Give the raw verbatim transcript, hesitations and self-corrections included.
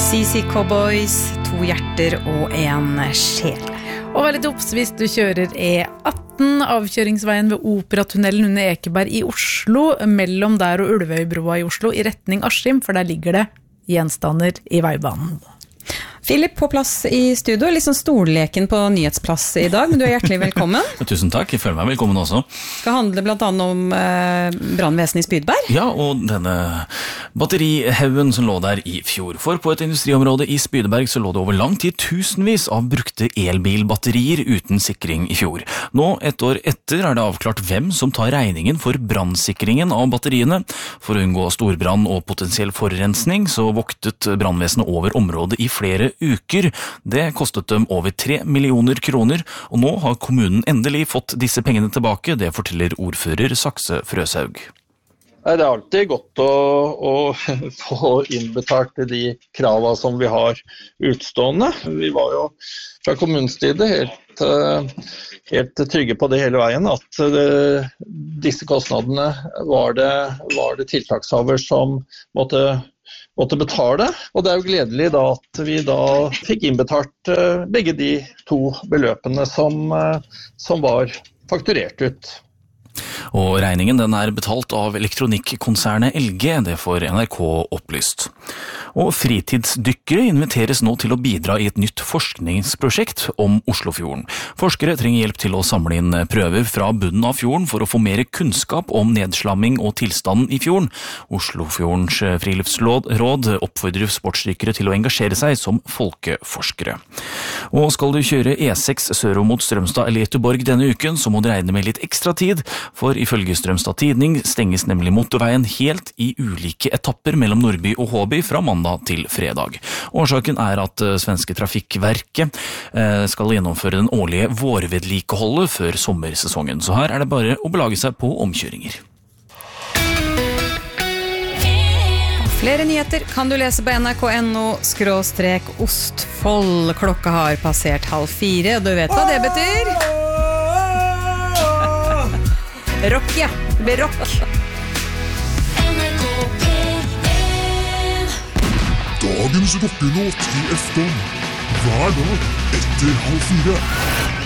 C C Cowboys, to hjerter og en sjel. Og vær litt obs hvis du kjører E atten, avkjøringsveien ved Operatunnelen under Ekeberg i Oslo, mellom der og Ulvøybroa i Oslo, i retning Askim, for der ligger det gjenstander i veibanen. Philip på plass i studio, litt sånn storleken på nyhetsplass i dag, men du er hjertelig velkommen. Tusen takk, jeg føler meg velkommen også. Det skal handle blant annet om eh, brandvesenet i Spydberg. Ja, og denne batterihaugen som lå der i fjor. For på et industriområde i Spydberg så lå det over lang tid tusenvis av brukte elbilbatterier uten sikring i fjor. Nå, et år etter, er det avklart hvem som tar regningen for brandsikringen av batteriene. For å unngå storbrann og potensiell forurensning så voktet brandvesenet over området i flere uker. Det kostet dem over tre millioner kroner, og nå har kommunen endelig fått disse pengene tilbake, det forteller ordfører Sakse Frøshaug. Det er alltid godt å, å få innbetalt de kravene som vi har utstående. Vi var jo fra kommunens side helt, helt trygge på det hele veien, at det, disse kostnadene var det, var det tiltakshaver som måtte måtte betale, og det er jo gledelig da at vi da fikk innbetalt begge de to beløpene som, som var fakturert ut. Og regningen den er betalt av elektronikkonsernet L G, det får N R K opplyst. Og fritidsdykkere inviteres nå til å bidra i et nytt forskningsprosjekt om Oslofjorden. Forskere trenger hjelp til å samle inn prøver fra bunnen av fjorden for å få mer kunnskap om nedslamming og tilstanden i fjorden. Oslofjordens friluftsråd oppfordrer sportsdykkere til å engasjere seg som folkeforskere. Og skal du kjøre E seks sørover mot Strømstad eller Göteborg denne uken, så må du regne med litt ekstra tid, for ifølge Strømstad Tidning stenges nemlig motorveien helt i ulike etapper mellom Nordby og Håby fra mandag til fredag. Årsaken er at svenske Trafikkverket skal gjennomføre den årlige vårvedlikeholdet før sommersesongen, så her er det bare å belage seg på omkjøringer. Flere nyheter kan du lese på nrk.no skråstrek ostfold. Klokka har passert halv fire, og du vet hva det betyr? Rock, ja. Det blir rock. Dagens rockelåt i F M hver dag etter halv fire.